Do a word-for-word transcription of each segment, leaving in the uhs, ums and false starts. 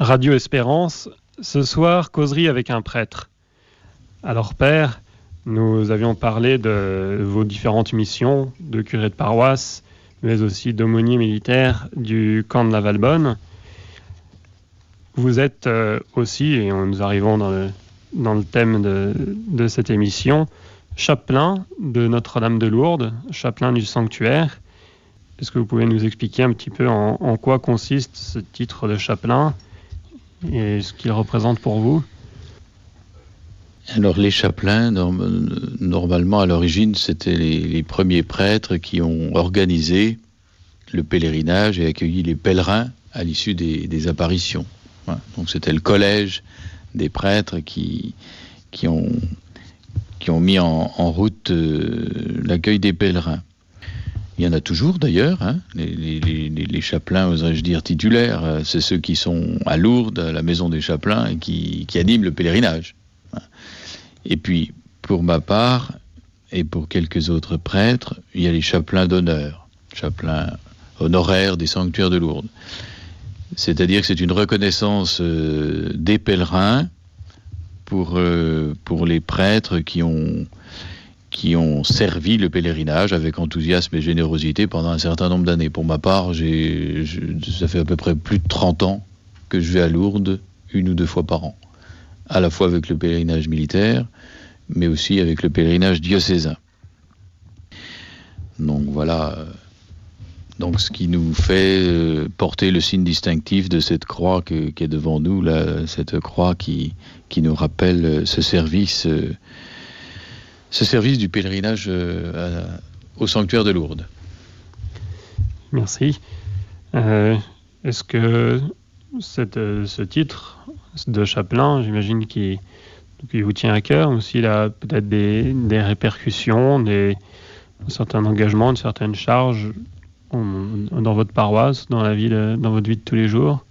Radio Espérance, ce soir, causerie avec un prêtre. Alors père, nous avions parlé de vos différentes missions de curé de paroisse, mais aussi d'aumônier militaire du camp de la Valbonne. Vous êtes euh, aussi, et nous arrivons dans le, dans le thème de, de cette émission, chapelain de Notre-Dame de Lourdes, chapelain du sanctuaire. Est-ce que vous pouvez nous expliquer un petit peu en, en quoi consiste ce titre de chapelain et ce qu'il représente pour vous? Alors les chapelains, normalement à l'origine, c'était les, les premiers prêtres qui ont organisé le pèlerinage et accueilli les pèlerins à l'issue des, des apparitions. Voilà. Donc c'était le collège des prêtres qui, qui, ont, qui ont mis en, en route euh, l'accueil des pèlerins. Il y en a toujours d'ailleurs, hein, les, les, les, les chapelains, oserais-je dire, titulaires, c'est ceux qui sont à Lourdes, à la maison des chapelains, et qui, qui animent le pèlerinage. Et puis, pour ma part, et pour quelques autres prêtres, il y a les chapelains d'honneur, chapelains honoraires des sanctuaires de Lourdes. C'est-à-dire que c'est une reconnaissance euh, des pèlerins pour, euh, pour les prêtres qui ont, qui ont servi le pèlerinage avec enthousiasme et générosité pendant un certain nombre d'années. Pour ma part, j'ai, je, ça fait à peu près plus de trente ans que je vais à Lourdes une ou deux fois par an, à la fois avec le pèlerinage militaire, mais aussi avec le pèlerinage diocésain. Donc voilà, donc ce qui nous fait porter le signe distinctif de cette croix que, qui est devant nous, là, cette croix qui, qui nous rappelle ce service, ce service du pèlerinage à, au sanctuaire de Lourdes. Merci. Euh, est-ce que cette, ce titre de chapelain, j'imagine qu'il, qu'il vous tient à cœur, mais aussi il a peut-être des, des répercussions, des, un certain engagement, une certaine charge en, dans votre paroisse, dans la vie de, dans votre vie de tous les jours?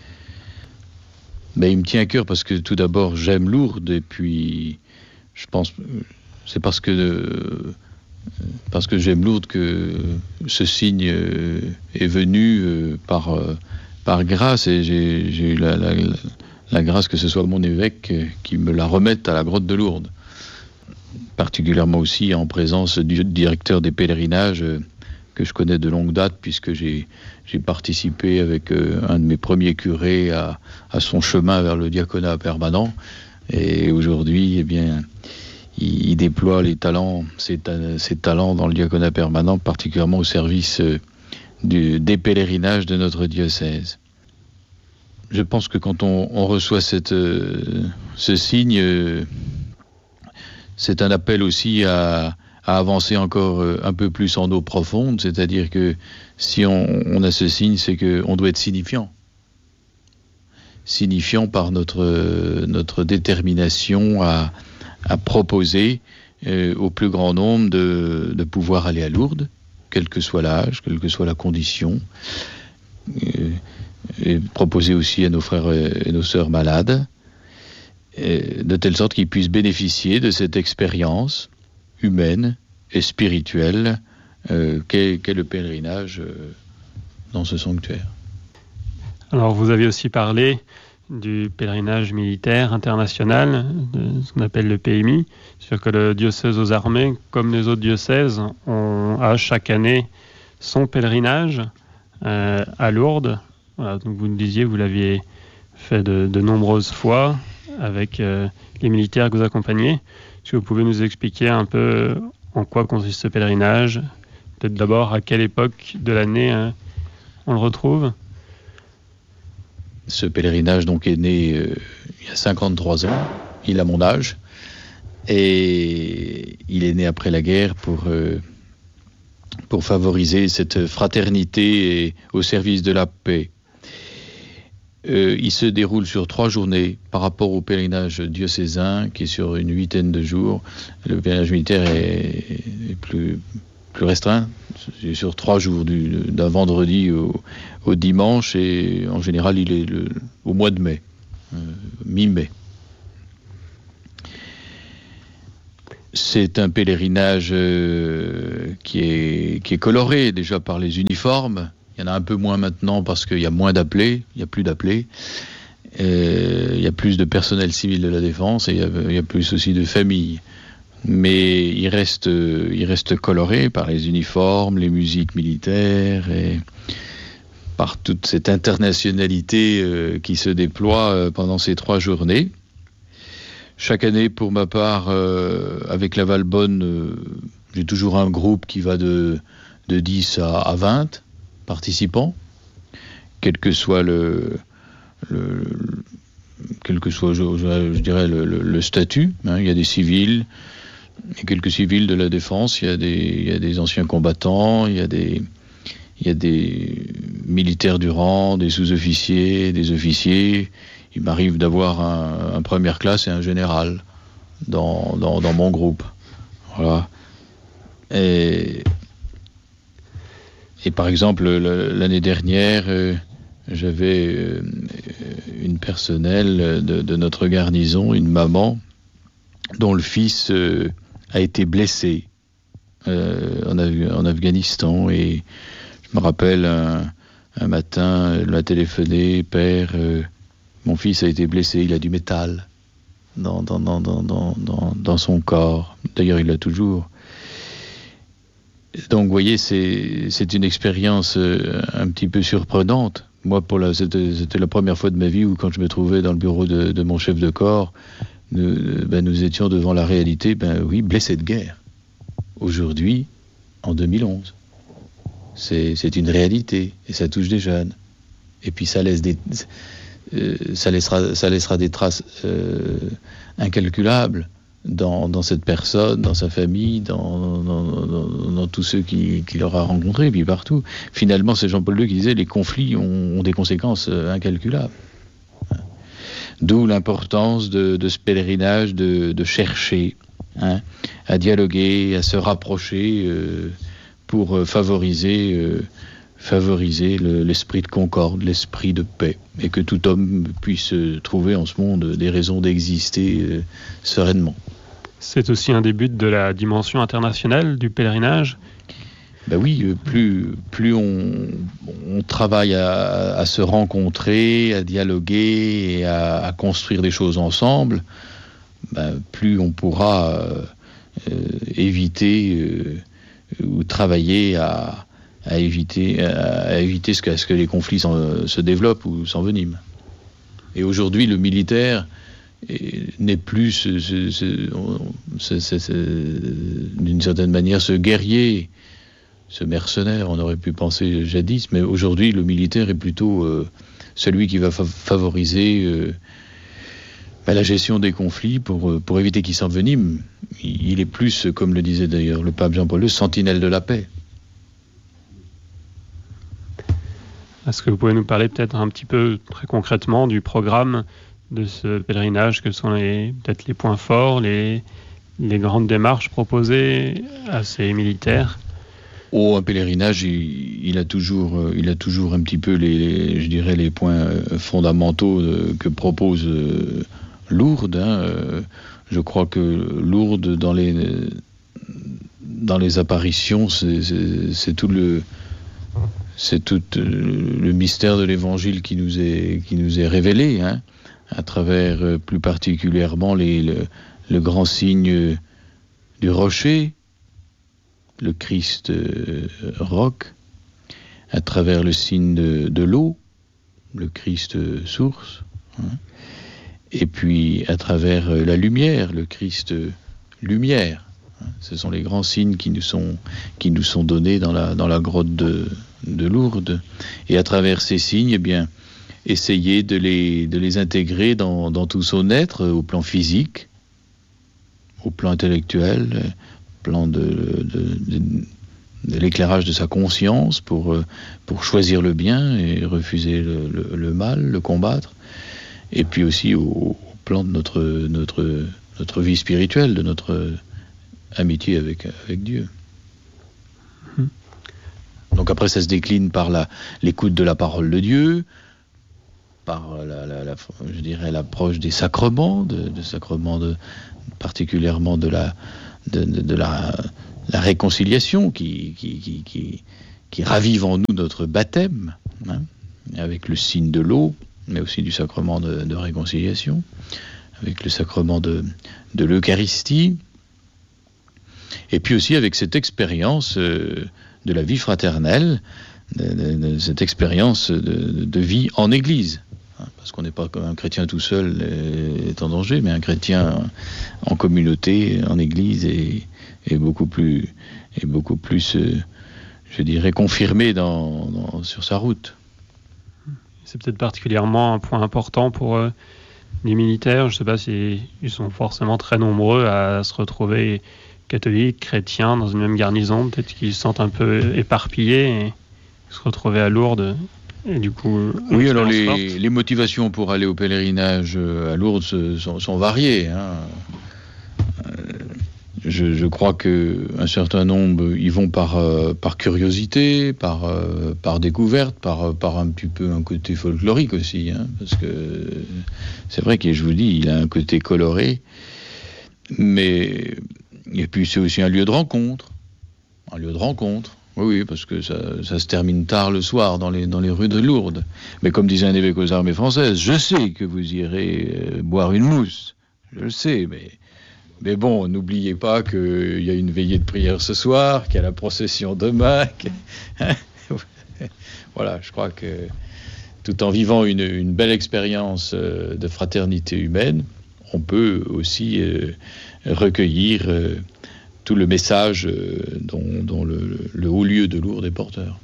Ben, il me tient à cœur parce que tout d'abord j'aime Lourdes, et puis je pense c'est parce que euh, parce que j'aime Lourdes que ce signe euh, est venu euh, par euh, par grâce, et j'ai, j'ai eu la, la, la grâce que ce soit mon évêque qui me la remette à la grotte de Lourdes. Particulièrement aussi en présence du directeur des pèlerinages que je connais de longue date, puisque j'ai, j'ai participé avec euh, un de mes premiers curés à, à son chemin vers le diaconat permanent. Et aujourd'hui, eh bien, il, il déploie les talents, ses, ses talents dans le diaconat permanent, particulièrement au service euh, Du, des pèlerinages de notre diocèse. Je pense que quand on, on reçoit cette, euh, ce signe, euh, c'est un appel aussi à, à avancer encore euh, un peu plus en eau profonde, c'est-à-dire que si on, on a ce signe, c'est qu'on doit être signifiant. Signifiant par notre, euh, notre détermination à, à proposer euh, au plus grand nombre de, de pouvoir aller à Lourdes, quel que soit l'âge, quelle que soit la condition, euh, et proposer aussi à nos frères et nos sœurs malades, et de telle sorte qu'ils puissent bénéficier de cette expérience humaine et spirituelle euh, qu'est, qu'est le pèlerinage euh, dans ce sanctuaire. Alors vous avez aussi parlé du pèlerinage militaire international, de ce qu'on appelle le P M I. C'est-à-dire que le diocèse aux armées, comme les autres diocèses, on a chaque année son pèlerinage euh, à Lourdes. Voilà, donc vous nous disiez, vous l'aviez fait de, de nombreuses fois avec euh, les militaires que vous accompagnez. Est-ce que vous pouvez nous expliquer un peu en quoi consiste ce pèlerinage? Peut-être d'abord à quelle époque de l'année euh, on le retrouve? Ce pèlerinage donc est né euh, il y a cinquante-trois ans, il a mon âge, et il est né après la guerre pour, euh, pour favoriser cette fraternité et au service de la paix. Euh, il se déroule sur trois journées par rapport au pèlerinage diocésain qui est sur une huitaine de jours. Le pèlerinage militaire est, est plus, plus restreint, c'est sur trois jours, du, d'un vendredi au, au dimanche, et en général il est le, au mois de mai, euh, mi-mai. C'est un pèlerinage euh, qui est, qui est coloré déjà par les uniformes. Il y en a un peu moins maintenant parce qu'il y a moins d'appelés, il n'y a plus d'appelés. Euh, il y a plus de personnel civil de la défense et il y a, il y a plus aussi de familles. Mais il reste, il reste coloré par les uniformes, les musiques militaires et par toute cette internationalité euh, qui se déploie euh, pendant ces trois journées. Chaque année, pour ma part, euh, avec la Valbonne, euh, j'ai toujours un groupe qui va de, de dix à, à vingt participants, quel que soit le, le, le quel que soit, je, je, je dirais, le, le, le statut. Hein. Il y a des civils, il y a quelques civils de la défense, il y a des, il y a des anciens combattants, il y a des, il y a des militaires du rang, des sous-officiers, des officiers. Il m'arrive d'avoir un, un première classe et un général dans, dans, dans mon groupe. Voilà. Et, et par exemple, l'année dernière, euh, j'avais euh, une personnelle de, de notre garnison, une maman, dont le fils euh, a été blessé euh, en, en Afghanistan. Et je me rappelle, un, un matin, elle m'a téléphoné, père... Euh, mon fils a été blessé, il a du métal dans, dans, dans, dans, dans, dans son corps. D'ailleurs, il l'a toujours. Donc, vous voyez, c'est, c'est une expérience un petit peu surprenante. Moi, pour la, c'était, c'était la première fois de ma vie où, quand je me trouvais dans le bureau de, de mon chef de corps, nous, ben, nous étions devant la réalité, ben oui, blessé de guerre. Aujourd'hui, en deux mille onze. C'est, c'est une réalité, et ça touche des jeunes. Et puis, ça laisse des... Euh, ça laissera, ça laissera des traces euh, incalculables dans, dans cette personne, dans sa famille, dans, dans, dans, dans tous ceux qui, qui l'aura rencontré, et puis partout. Finalement, c'est Jean-Paul deux qui disait les conflits ont, ont des conséquences incalculables. D'où l'importance de, de ce pèlerinage, de, de chercher hein, à dialoguer, à se rapprocher euh, pour favoriser... Euh, favoriser le, l'esprit de concorde, l'esprit de paix, et que tout homme puisse trouver en ce monde des raisons d'exister euh, sereinement. C'est aussi un des buts de la dimension internationale du pèlerinage. Ben oui, plus, plus on, on travaille à, à se rencontrer, à dialoguer et à, à construire des choses ensemble, ben plus on pourra euh, euh, éviter euh, ou travailler à à éviter, à éviter ce que, à ce que les conflits se développent ou s'enveniment. Et aujourd'hui, le militaire n'est plus, ce, ce, ce, ce, ce, ce, d'une certaine manière, ce guerrier, ce mercenaire, on aurait pu penser jadis, mais aujourd'hui, le militaire est plutôt euh, celui qui va fa- favoriser euh, bah, la gestion des conflits pour, pour éviter qu'ils s'enveniment. Il est plus, comme le disait d'ailleurs le pape Jean-Paul deux, sentinelle de la paix. Est-ce que vous pouvez nous parler peut-être un petit peu très concrètement du programme de ce pèlerinage? Quels sont les, peut-être les points forts, les, les grandes démarches proposées à ces militaires? Oh, un pèlerinage, il, il, a toujours, il a toujours un petit peu les, les je dirais, les points fondamentaux que propose euh, Lourdes. Hein. Je crois que Lourdes, dans les, dans les apparitions, c'est, c'est, c'est tout le... C'est tout le mystère de l'Évangile qui nous est, qui nous est révélé, hein, à travers euh, plus particulièrement les, le, le grand signe du rocher, le Christ euh, roc, à travers le signe de, de l'eau, le Christ euh, source, hein, et puis à travers euh, la lumière, le Christ euh, lumière. Hein, ce sont les grands signes qui nous sont, qui nous sont donnés dans la, dans la grotte de de Lourdes, et à travers ces signes, eh bien, essayer de les, de les intégrer dans, dans tout son être, au plan physique, au plan intellectuel, au plan de, de, de, de l'éclairage de sa conscience pour, pour choisir le bien et refuser le, le, le mal, le combattre, et puis aussi au, au plan de notre, notre, notre vie spirituelle, de notre amitié avec, avec Dieu. Donc après, ça se décline par la, l'écoute de la parole de Dieu, par la, la, la, je dirais l'approche des sacrements, de, de sacrements de, particulièrement de la, de, de, de la, la réconciliation qui, qui, qui, qui, qui ravive en nous notre baptême, hein, avec le signe de l'eau, mais aussi du sacrement de, de réconciliation, avec le sacrement de, de l'Eucharistie, et puis aussi avec cette expérience euh, de la vie fraternelle, de, de, de cette expérience de, de vie en Église. Parce qu'on n'est pas comme un chrétien tout seul est en danger, mais un chrétien en communauté, en Église, est, est beaucoup plus, est beaucoup plus euh, je dirais, confirmé dans, dans, sur sa route. C'est peut-être particulièrement un point important pour euh, les militaires. Je ne sais pas s'ils si sont forcément très nombreux à se retrouver catholiques, chrétiens, dans une même garnison. Peut-être qu'ils se sentent un peu éparpillés et se retrouver à Lourdes. Et du coup, oui, alors les, les motivations pour aller au pèlerinage à Lourdes sont, sont variées. Hein. Euh, je, je crois qu'un certain nombre y vont par, euh, par curiosité, par, euh, par découverte, par, par un petit peu un côté folklorique aussi. Hein, parce que c'est vrai que je vous dis, il a un côté coloré. Mais, et puis c'est aussi un lieu de rencontre. Un lieu de rencontre. Oui, parce que ça, ça se termine tard le soir dans les, dans les rues de Lourdes. Mais comme disait un évêque aux armées françaises, je sais que vous irez euh, boire une mousse. Je le sais, mais, mais bon, n'oubliez pas qu'il y a une veillée de prière ce soir, qu'il y a la procession demain. Que, hein, voilà, je crois que tout en vivant une, une belle expérience euh, de fraternité humaine, on peut aussi euh, recueillir... Euh, tout le message euh, dont, dont le, le haut lieu de Lourdes est porteur.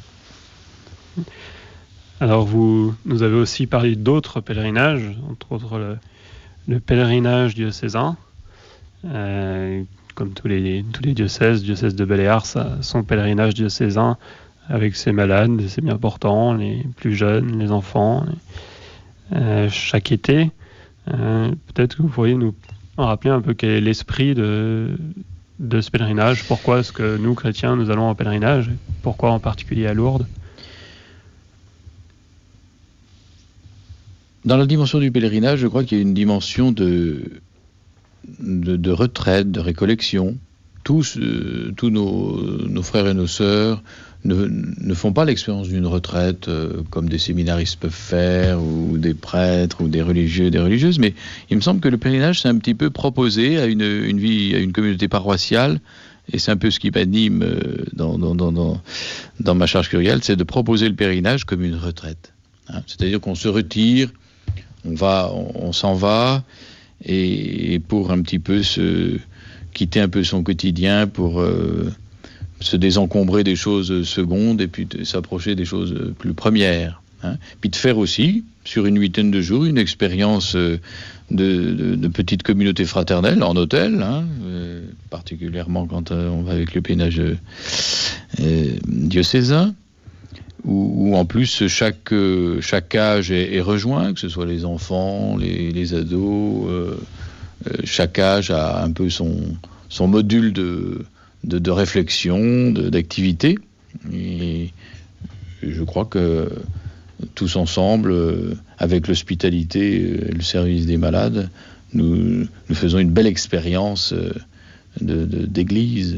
Alors vous nous avez aussi parlé d'autres pèlerinages, entre autres le, le pèlerinage diocésain. Euh, comme tous les, tous les diocèses, diocèse de Bel-Air, ça, son pèlerinage diocésain avec ses malades, ses bien portants, les plus jeunes, les enfants, les, euh, chaque été. Euh, peut-être que vous pourriez nous rappeler un peu quel est l'esprit de... de ce pèlerinage. Pourquoi est-ce que nous, chrétiens, nous allons en pèlerinage? Pourquoi en particulier à Lourdes? Dans la dimension du pèlerinage, je crois qu'il y a une dimension de, de, de retraite, de récollection. Tous, euh, tous nos, nos frères et nos sœurs ne, ne font pas l'expérience d'une retraite euh, comme des séminaristes peuvent faire, ou des prêtres, ou des religieux, des religieuses, mais il me semble que le pèlerinage, c'est un petit peu proposé à une, une vie, à une communauté paroissiale, et c'est un peu ce qui m'anime euh, dans, dans, dans, dans, dans ma charge curiale, c'est de proposer le pèlerinage comme une retraite. Hein. C'est-à-dire qu'on se retire, on va, on, on s'en va, et, et pour un petit peu se quitter un peu son quotidien, pour euh, se désencombrer des choses secondes et puis de s'approcher des choses plus premières. Hein. Puis de faire aussi, sur une huitaine de jours, une expérience de, de, de petite communauté fraternelle en hôtel, hein, euh, particulièrement quand euh, on va avec le pèlerinage euh, diocésain, où, où en plus chaque, euh, chaque âge est, est rejoint, que ce soit les enfants, les, les ados, euh, euh, chaque âge a un peu son, son module de, de, de réflexion, de, d'activité, et je crois que tous ensemble, euh, avec l'hospitalité et le service des malades, nous, nous faisons une belle expérience euh, de, de, d'église.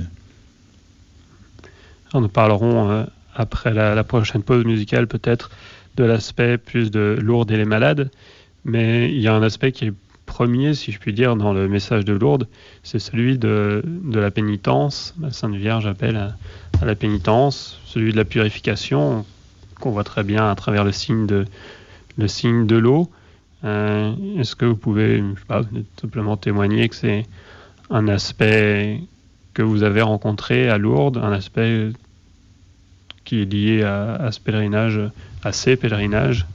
Alors nous parlerons euh, après la, la prochaine pause musicale peut-être de l'aspect plus de Lourdes et les malades, mais il y a un aspect qui est premier, si je puis dire, dans le message de Lourdes, c'est celui de, de la pénitence. La Sainte Vierge appelle à, à la pénitence, celui de la purification, qu'on voit très bien à travers le signe de, le signe de l'eau. Euh, est-ce que vous pouvez, je sais pas, simplement témoigner que c'est un aspect que vous avez rencontré à Lourdes, un aspect qui est lié à, à ce pèlerinage, à ces pèlerinages?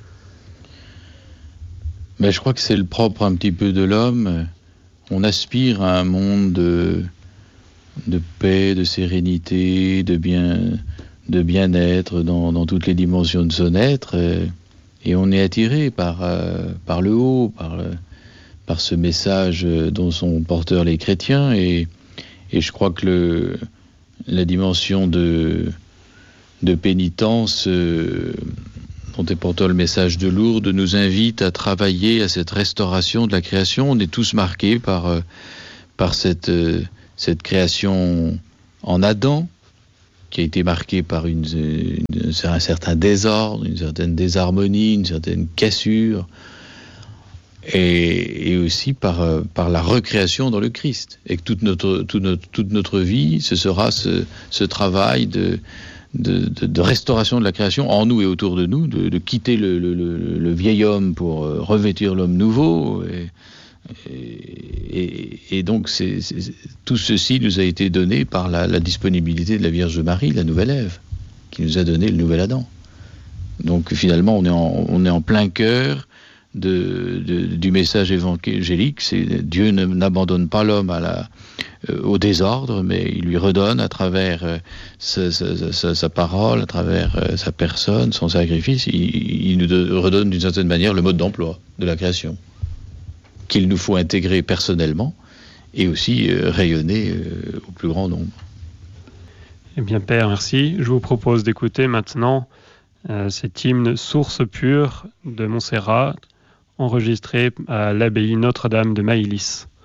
Mais je crois que c'est le propre un petit peu de l'homme. On aspire à un monde de, de paix, de sérénité, de bien, de bien-être dans, dans toutes les dimensions de son être, et on est attiré par, euh, par le haut, par, par ce message dont sont porteurs les chrétiens, et, et je crois que le, la dimension de, de pénitence euh, dont est porteur le message de Lourdes nous invite à travailler à cette restauration de la création. On est tous marqués par, euh, par cette, euh, cette création en Adam, qui a été marquée par une, une, un certain désordre, une certaine désharmonie, une certaine cassure, et, et aussi par, par la recréation dans le Christ. Et que toute notre, toute notre, toute notre vie, ce sera ce, ce travail de, de, de, de restauration de la création en nous et autour de nous, de, de quitter le, le, le, le vieil homme pour revêtir l'homme nouveau. Et, Et, et, et donc, c'est, c'est, tout ceci nous a été donné par la, la disponibilité de la Vierge Marie, la nouvelle Ève, qui nous a donné le nouvel Adam. Donc, finalement, on est en, on est en plein cœur de, de, du message évangélique. C'est Dieu ne, n'abandonne pas l'homme à la, euh, au désordre, mais il lui redonne à travers euh, sa, sa, sa, sa parole, à travers euh, sa personne, son sacrifice, il, il nous de, redonne d'une certaine manière le mode d'emploi de la création, qu'il nous faut intégrer personnellement et aussi euh, rayonner euh, au plus grand nombre. Eh bien, Père, merci. Je vous propose d'écouter maintenant euh, cet hymne Source pure de Montserrat, enregistré à l'abbaye Notre-Dame de Maïlis.